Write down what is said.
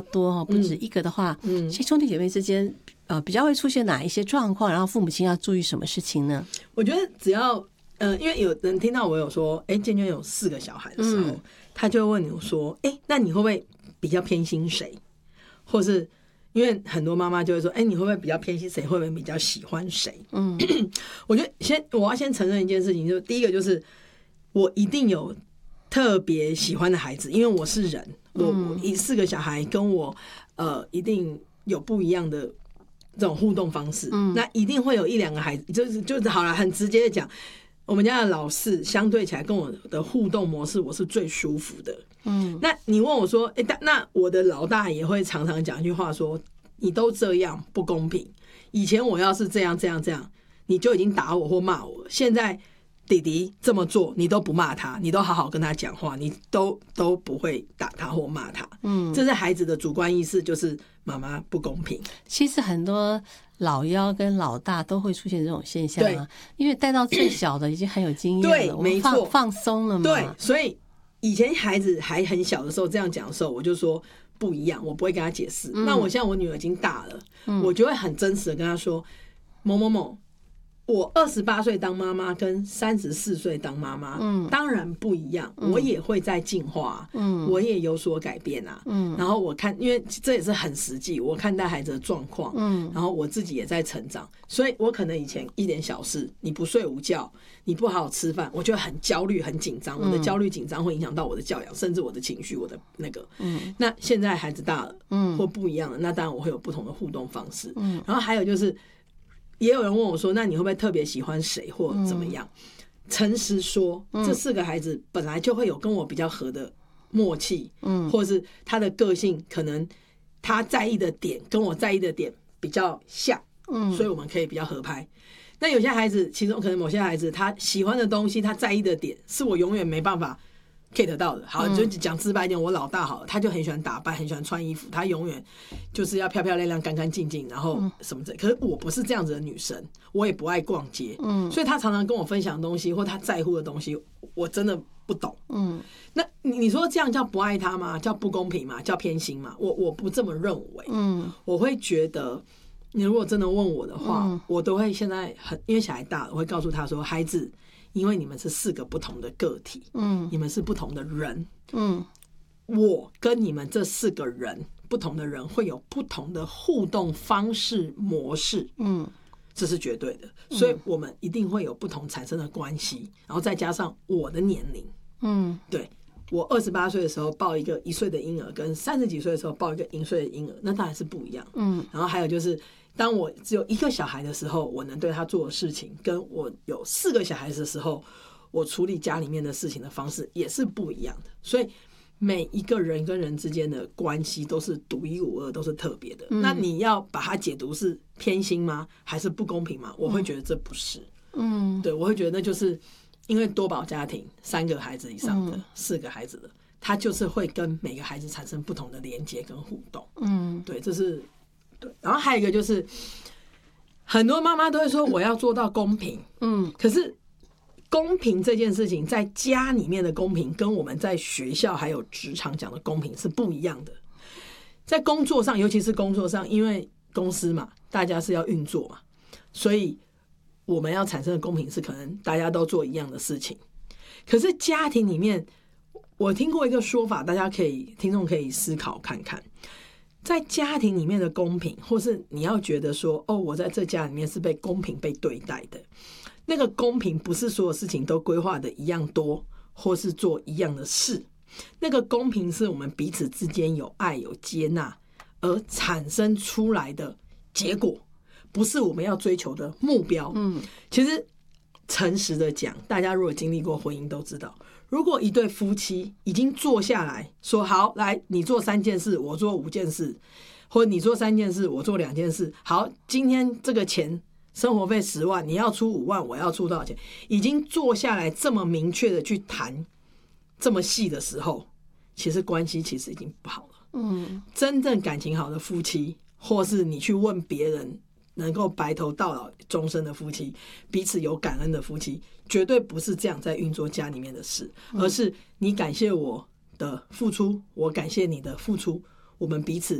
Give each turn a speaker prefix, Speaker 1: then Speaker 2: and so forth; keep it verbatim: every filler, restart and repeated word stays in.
Speaker 1: 多不止一个的话，嗯，其实兄弟姐妹之间呃比较会出现哪一些状况，然后父母亲要注意什么事情呢？
Speaker 2: 我觉得只要呃，因为有人听到我有说，哎，健健有四个小孩的时候，嗯、他就会问你说，哎，那你会不会比较偏心谁？或是因为很多妈妈就会说，哎，你会不会比较偏心谁？会不会比较喜欢谁？嗯，我觉得先我要先承认一件事情，就第一个就是我一定有特别喜欢的孩子，因为我是人，我我一四个小孩跟我呃一定有不一样的这种互动方式，嗯、那一定会有一两个孩子，就是就是好了，很直接的讲。我们家的老四相对起来跟我的互动模式我是最舒服的，嗯，那你问我说，哎、欸，那我的老大也会常常讲一句话说，你都这样不公平，以前我要是这样这样这样，你就已经打我或骂我，现在弟弟这么做你都不骂他，你都好好跟他讲话，你都都不会打他或骂他，嗯，这是孩子的主观意识，就是妈妈不公平。
Speaker 1: 其实很多老幺跟老大都会出现这种现象啊，因为带到最小的已经很有经验了，
Speaker 2: 对，没错，
Speaker 1: 放松了嘛。
Speaker 2: 对，所以以前孩子还很小的时候这样讲的时候，我就说不一样，我不会跟他解释。嗯、那我现在我女儿已经大了，嗯、我就会很真实的跟她说，某某某。我二十八岁当妈妈跟三十四岁当妈妈，嗯，当然不一样，嗯、我也会在进化，嗯，我也有所改变啊，嗯，然后我看，因为这也是很实际，我看待孩子的状况，嗯，然后我自己也在成长，所以我可能以前一点小事，你不睡午觉，你不好好吃饭，我就很焦虑、很紧张，我的焦虑紧张会影响到我的教养，甚至我的情绪，我的那个，嗯，那现在孩子大了，嗯，或不一样了，那当然我会有不同的互动方式，嗯，然后还有就是。也有人问我说，那你会不会特别喜欢谁或怎么样？诚实说，这四个孩子本来就会有跟我比较合的默契，嗯，或者是他的个性可能他在意的点跟我在意的点比较像，嗯，所以我们可以比较合拍。那有些孩子，其中可能某些孩子他喜欢的东西，他在意的点是我永远没办法get 到的。好，就讲直白一点，我老大好了，他就很喜欢打扮，很喜欢穿衣服，他永远就是要漂漂亮亮、干干净净，然后什么的。可是我不是这样子的女生，我也不爱逛街，嗯，所以他常常跟我分享东西或他在乎的东西，我真的不懂，嗯。那你说这样叫不爱他吗？叫不公平吗？叫偏心吗？我我不这么认为，嗯，我会觉得，你如果真的问我的话，嗯、我都会现在很因为小孩大了，我会告诉他说，孩子。因为你们是四个不同的个体，嗯，你们是不同的人，嗯，我跟你们这四个人不同的人会有不同的互动方式模式，嗯，这是绝对的，所以我们一定会有不同产生的关系，然后再加上我的年龄，嗯，对，我二十八岁的时候抱一个一岁的婴儿，跟三十几岁的时候抱一个一岁的婴儿，那当然是不一样，嗯，然后还有就是。当我只有一个小孩的时候，我能对他做的事情，跟我有四个小孩子的时候，我处理家里面的事情的方式也是不一样的。所以每一个人跟人之间的关系都是独一无二，都是特别的。嗯、那你要把它解读是偏心吗？还是不公平吗？我会觉得这不是。嗯，对，我会觉得那就是因为多宝家庭，三个孩子以上的，嗯、四个孩子的，他就是会跟每个孩子产生不同的连接跟互动。嗯，对，这是。对，然后还有一个就是，很多妈妈都会说我要做到公平，嗯，可是公平这件事情，在家里面的公平，跟我们在学校还有职场讲的公平是不一样的。在工作上，尤其是工作上，因为公司嘛，大家是要运作嘛，所以我们要产生的公平是可能大家都做一样的事情。可是家庭里面，我听过一个说法，大家可以听众可以思考看看。在家庭里面的公平，或是你要觉得说，哦，我在这家里面是被公平被对待的，那个公平不是所有事情都规划的一样多，或是做一样的事，那个公平是我们彼此之间有爱有接纳而产生出来的结果，不是我们要追求的目标。嗯，其实诚实的讲，大家如果经历过婚姻都知道，如果一对夫妻已经坐下来说好，来你做三件事，我做五件事，或者你做三件事，我做两件事，好，今天这个钱生活费十万，你要出五万，我要出多少钱，已经坐下来这么明确的去谈这么细的时候，其实关系其实已经不好了。嗯，真正感情好的夫妻，或是你去问别人能够白头到老终身的夫妻，彼此有感恩的夫妻，绝对不是这样在运作家里面的事，而是你感谢我的付出，我感谢你的付出，我们彼此